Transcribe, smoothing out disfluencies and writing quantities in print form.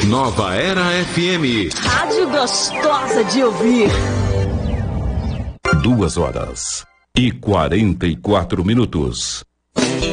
Nova Era FM. Rádio gostosa de ouvir. 2h44.